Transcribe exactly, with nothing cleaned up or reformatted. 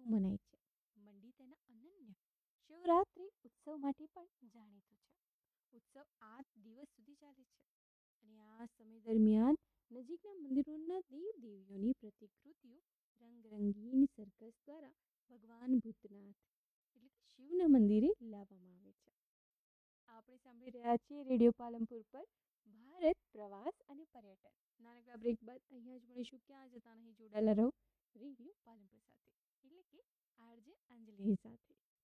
મનાય છે. મંડી તેના અનન્ય શિવરાત્રિ ઉત્સવ માટે પણ જાણીતું છે. ઉત્સવ આઠ દિવસ સુધી ચાલે છે અને આ સમય દરમિયાન નજીકના મંદિરોના દેવ દેવીઓની પ્રતિકૃતિઓ રંગરંગીન સરઘસ દ્વારા ભગવાન ભૂતનાથ એટલે કે શિવના મંદિરે લાવવામાં આવે છે. આપણે સાંભળી રહ્યા છીએ રેડિયો પાલનપુર પર ભારત પ્રવાસ અને પર્યટન. નાનકડા બ્રેક બાદ અહીંયા જ મળીશું. ક્યાં જતા નહીં, જોડાયેલા રહો રેડિયો પાલનપુર સાથે એટલે કે આરજે અંજલિની સાથે.